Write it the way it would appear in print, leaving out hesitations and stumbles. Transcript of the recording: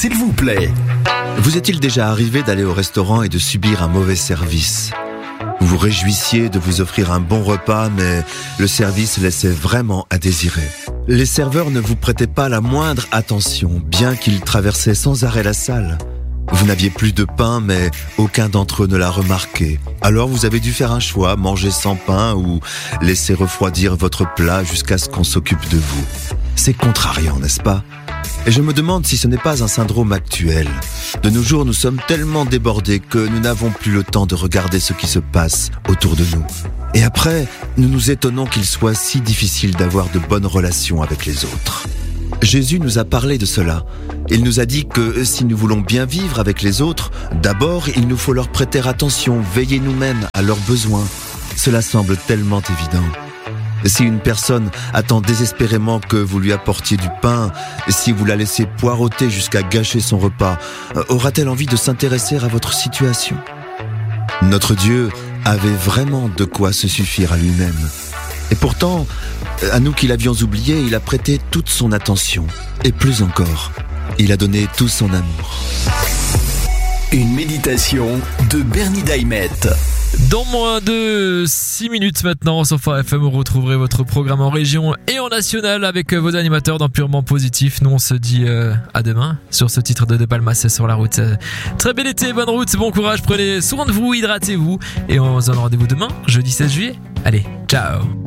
s'il vous plaît. Vous est-il déjà arrivé d'aller au restaurant et de subir un mauvais service ? Vous vous réjouissiez de vous offrir un bon repas, mais le service laissait vraiment à désirer. Les serveurs ne vous prêtaient pas la moindre attention, bien qu'ils traversaient sans arrêt la salle. Vous n'aviez plus de pain, mais aucun d'entre eux ne l'a remarqué. Alors vous avez dû faire un choix, manger sans pain ou laisser refroidir votre plat jusqu'à ce qu'on s'occupe de vous. C'est contrariant, n'est-ce pas ? Et je me demande si ce n'est pas un syndrome actuel. De nos jours, nous sommes tellement débordés que nous n'avons plus le temps de regarder ce qui se passe autour de nous. Et après, nous nous étonnons qu'il soit si difficile d'avoir de bonnes relations avec les autres. Jésus nous a parlé de cela. Il nous a dit que si nous voulons bien vivre avec les autres, d'abord, il nous faut leur prêter attention, veiller nous-mêmes à leurs besoins. Cela semble tellement évident. Si une personne attend désespérément que vous lui apportiez du pain, si vous la laissez poireauter jusqu'à gâcher son repas, aura-t-elle envie de s'intéresser à votre situation ? Notre Dieu avait vraiment de quoi se suffire à lui-même. Et pourtant, à nous qui l'avions oublié, il a prêté toute son attention. Et plus encore, il a donné tout son amour. Une méditation de Bernie Daimet. Dans moins de 6 minutes maintenant, sur Phare FM, vous retrouverez votre programme en région et en national avec vos animateurs dans Purement Positif. Nous, on se dit à demain sur ce titre de Palmas sur la route. Très bel été, bonne route, bon courage, prenez soin de vous, hydratez-vous et on se donne rendez-vous demain, jeudi 16 juillet. Allez, ciao.